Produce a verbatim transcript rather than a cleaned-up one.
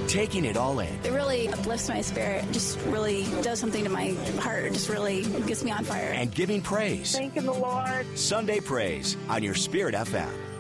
taking it all in. It really uplifts my spirit. It just really does something to my heart. It just really gets me on fire. And giving praise. Thanking the Lord. Sunday Praise on your Spirit F M.